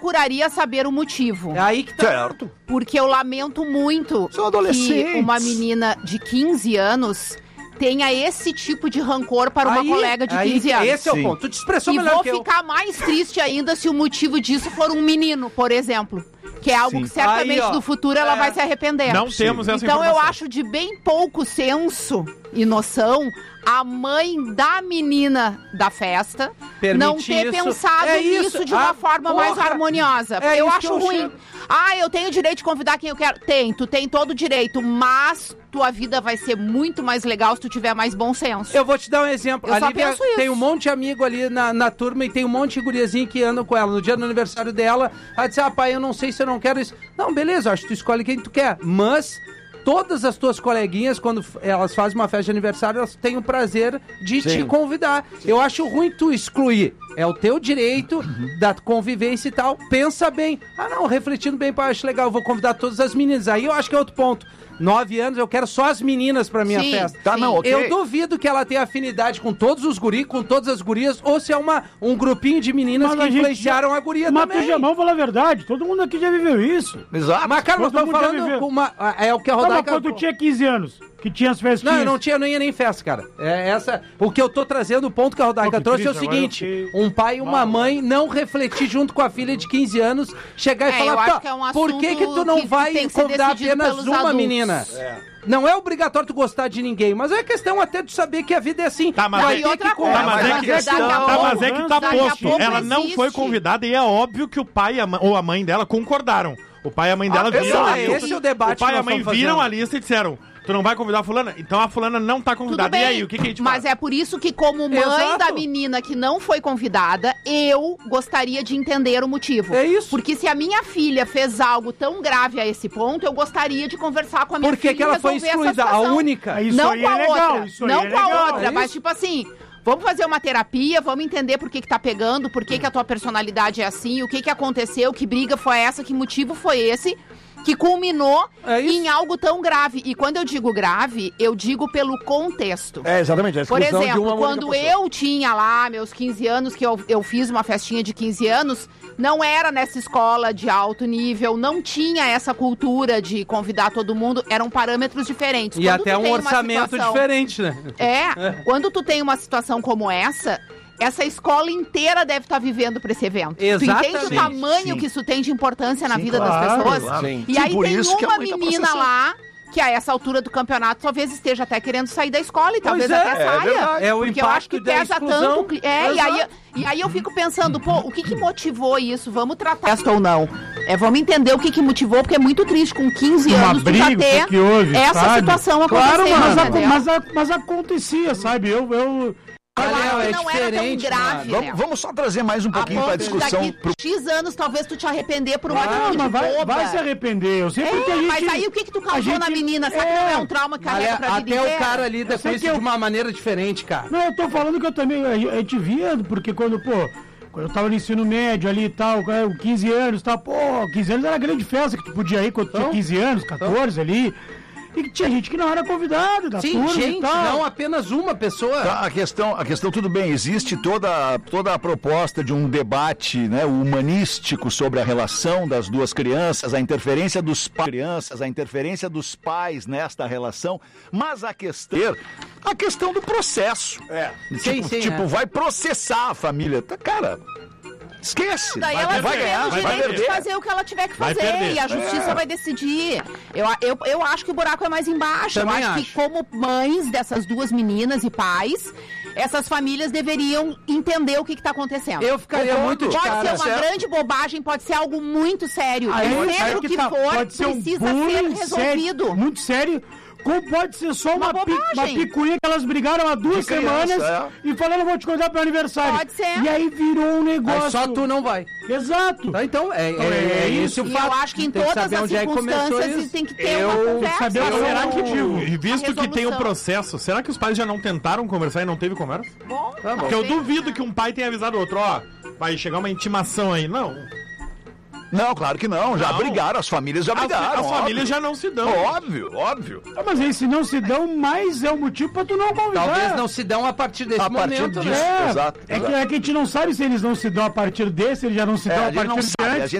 procuraria saber o motivo. É aí que tá. Certo. Porque eu lamento muito São adolescentes. que uma menina de 15 anos tenha esse tipo de rancor para uma colega de 15 anos. Esse é o Sim. ponto. Tu te expressou E melhor vou que eu. ficar mais triste ainda se o motivo disso for um menino, por exemplo. Que é algo Sim. que certamente Aí, ó, no futuro ela vai se arrepender. Não temos essa Então informação. eu acho de bem pouco senso e noção a mãe da menina da festa não ter isso. pensado É isso. nisso de uma forma mais porra. harmoniosa. É Eu isso acho que eu ruim. chego. Eu tenho o direito de convidar quem eu quero. Tu tem todo o direito, mas tua vida vai ser muito mais legal se tu tiver mais bom senso. Eu vou te dar um exemplo. Eu A só Lívia penso isso. tem um monte de amigo ali na turma e tem um monte de guriazinho que andam com ela. No dia do aniversário dela, ela disse, pai, eu não sei se eu não quero isso. Não, beleza, acho que tu escolhe quem tu quer. Mas todas as tuas coleguinhas, quando elas fazem uma festa de aniversário, elas têm o prazer de te convidar. Eu acho ruim tu excluir. É o teu direito da convivência e tal. Pensa bem. Não, refletindo bem, pai, acho legal, eu vou convidar todas as meninas. Aí eu acho que é outro ponto. 9 anos, eu quero só as meninas pra minha Sim, festa. Tá, não, ok. Eu duvido que ela tenha afinidade com todos os guris, com todas as gurias, ou se é um grupinho de meninas Mas que a gente influenciaram a guria Mas também. tu já, vamos falar a verdade, todo mundo aqui já viveu isso. Exato. Mas, cara, nós Todo estamos mundo já falando viveu. com uma... É o que a Tá, mas Rodaica... quando tu tinha 15 anos, que tinha as festinhas... Não, eu não ia nem em festa, cara. O que eu tô trazendo, o ponto que a Rodaica Pô, que trouxe é o triste, agora seguinte: eu fiquei um pai e uma mãe não refletir junto com a filha de 15 anos, chegar e eu falar, acho "Pá, que é um por que tu não assunto vai que tem que ser convidar decidido apenas pelos uma adultos." menina? Não é obrigatório tu gostar de ninguém, mas é questão até de saber que a vida é assim. Tá, mas Vai é ter que outra que coisa, Tá, mas é mas que, daqui a tá, pouco- mas é que tá daqui a posto. pouco Ela não existe. foi convidada e é óbvio que o pai ou a mãe dela concordaram. O pai e a mãe dela viram a lista. esse é o debate O pai que e a nós mãe estamos viram fazendo. a lista e disseram, tu não vai convidar a fulana? Então a fulana não tá Tudo convidada. bem, E aí, o que a gente mas faz? é por isso que, como mãe Exato. da menina que não foi convidada, eu gostaria de entender o motivo. É isso. Porque se a minha filha fez algo tão grave a esse ponto, eu gostaria de conversar com a minha Por filha que ela e foi resolver essa excluída? A situação. única? Isso Não aí com a é legal, outra. isso aí Não é com a legal, outra, é mas isso. tipo assim... Vamos fazer uma terapia, vamos entender por que tá pegando, por que a tua personalidade é assim, o que aconteceu, que briga foi essa, que motivo foi esse, que culminou É isso. em algo tão grave. E quando eu digo grave, eu digo pelo contexto. É, exatamente. A Por exclusão de exemplo, uma única quando pessoa. eu tinha lá meus 15 anos, que eu fiz uma festinha de 15 anos, não era nessa escola de alto nível, não tinha essa cultura de convidar todo mundo, eram parâmetros diferentes. E Quando até tu um tem uma orçamento situação- diferente, né? Quando tu tem uma situação como essa escola inteira deve estar vivendo para esse evento. Exatamente. Tu entende o tamanho Sim. que isso tem de importância na vida claro, das pessoas? claro. Sim. E Sim, aí por tem isso que a uma mãe tá menina processando. lá que a essa altura do campeonato talvez esteja até querendo sair da escola e talvez é, até é saia. verdade. É o porque eu acho impacto que da pesa exclusão. tanto. E aí eu fico pensando, pô, o que motivou isso? Vamos tratar essa ou não? Vamos entender o que motivou, porque é muito triste com 15 Uma anos tu briga, já o ter que houve, essa sabe? situação Claro, acontecendo. entendeu? mas acontecia, sabe? Eu Eu Léo, acho que é não era tão diferente, grave, Vamos, Léo. vamos só trazer mais um A pouquinho para a ponto discussão. daqui X anos, talvez tu te arrepender por uma Ah, atitude mas boba. vai se arrepender. Eu sei porque a gente... Mas aí o que tu causou gente- na menina? Será que não é um trauma que carrega pra vida Até inteira? o cara lida com sei isso que eu- de uma maneira diferente, cara. Não, eu tô falando que eu também... A gente via, porque quando eu tava no ensino médio ali e tal, 15 anos e tal, 15 anos era a grande festa que tu podia ir quando tinha 15 anos, 14 ali. E tinha gente que não era convidado da Sim, turma e gente, tal. não apenas uma pessoa. Tá, a questão tudo bem, existe toda a proposta de um debate, né, humanístico sobre a relação das duas crianças, a interferência dos pais nesta relação, mas a questão do processo. Tipo, vai processar a família. Tá, cara, esquece. Daí vai, ela vai tem ganhar, o vai direito de perder. fazer o que ela tiver que Vai fazer perder. e a justiça vai decidir. Eu acho que o buraco é mais embaixo. Também eu acho que acho. como mães dessas duas meninas e pais, essas famílias deveriam entender o que está acontecendo. Eu ficaria muito de Pode cara. ser uma grande bobagem, pode ser algo muito sério. Aí, E seja aí o que tá, for, pode ser precisa ser bullying resolvido. sério, muito sério. Como pode ser só Uma uma bobagem. picuinha que elas brigaram há 2 De criança, semanas e falaram, vou te convidar pro aniversário. Pode ser. E aí virou um negócio. Aí só tu não vai. Exato. Tá, então, é isso. esse o E fato. eu acho que em Tem todas saber as onde é que começou circunstâncias isso. tem que ter uma conversa. saber o que será que digo. E visto que tem um resolução. processo, será que os pais já não tentaram conversar e não teve conversa? Bom, Porque eu duvido que um pai tenha avisado o outro, vai chegar uma intimação aí. Não. Não, claro que não. Já Não. brigaram, as famílias já brigaram. As famílias já não se dão. Óbvio. Mas aí se não se dão, mais é o motivo pra tu não convidar. Talvez não se dão a partir desse A partir momento, disso. né? É, Exato, é que a gente não sabe se eles não se dão a partir desse, eles já não se dão a a gente partir não de sabe, antes. a gente